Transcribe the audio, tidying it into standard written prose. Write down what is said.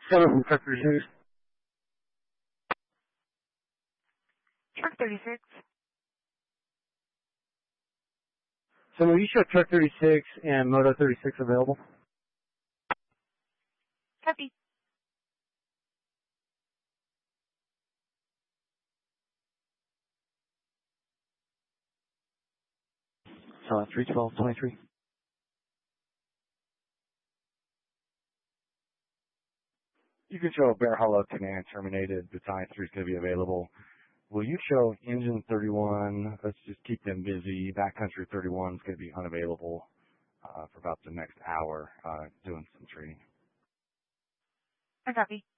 Seven from truck 36. Truck 36. So will you show truck 36 and Moto 36 available? Copy. 31223. You can show Bear Hollow command terminated. Battalion 3 is going to be available. Will you show Engine 31? Let's just keep them busy. Backcountry 31 is going to be unavailable for about the next hour doing some training. I copy.